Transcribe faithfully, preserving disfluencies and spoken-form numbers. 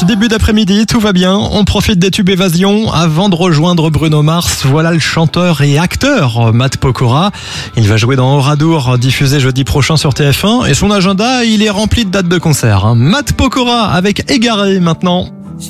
dimanche, début d'après-midi, tout va bien. On profite des tubes Évasion avant de rejoindre Bruno Mars. Voilà le chanteur et acteur Matt Pokora. Il va jouer dans Oradour, diffusé jeudi prochain sur T F un. Et son agenda, il est rempli de dates de concert. Matt Pokora avec Égaré maintenant.